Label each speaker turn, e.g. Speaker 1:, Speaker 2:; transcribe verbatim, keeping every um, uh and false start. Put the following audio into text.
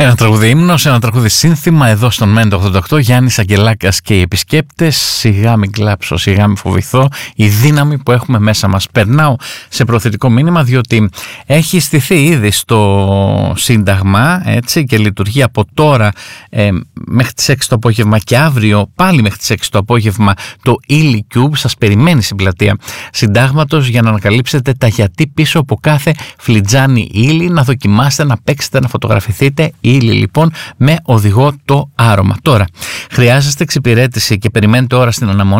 Speaker 1: Ένα τραγούδι ύμνος, ένα τραγούδι σύνθημα εδώ στον Μέντα ογδόντα οκτώ. Γιάννης Αγγελάκας και οι επισκέπτες. Σιγά μην κλάψω, σιγά μην φοβηθώ. Η δύναμη που έχουμε μέσα μας. Περνάω σε προθετικό μήνυμα, διότι έχει στηθεί ήδη στο Σύνταγμα, έτσι, και λειτουργεί από τώρα ε, μέχρι τις έξι το απόγευμα και αύριο πάλι μέχρι τις έξι το απόγευμα το Ήλι Cube. Σας περιμένει στην πλατεία Συντάγματος για να ανακαλύψετε τα γιατί πίσω από κάθε φλιτζάνι ήλι, να δοκιμάσετε, να παίξετε, να φωτογραφηθείτε. Ήλι λοιπόν με οδηγό το άρωμα. Τώρα χρειάζεστε εξυπηρέτηση και περιμένετε ώρα στην αναμονή.